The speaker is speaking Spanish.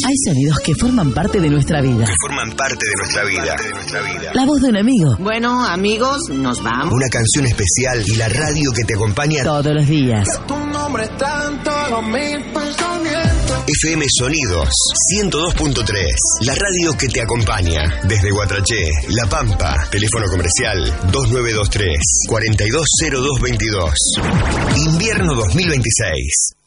Hay sonidos que forman parte de nuestra vida. La voz de un amigo. Bueno, amigos, nos vamos. Una canción especial y la radio que te acompaña todos los días. Tu nombre está en todos mis pensamientos. FM Sonidos 102.3. La radio que te acompaña desde Guatraché, La Pampa. Teléfono comercial 2923 420222. Invierno 2026.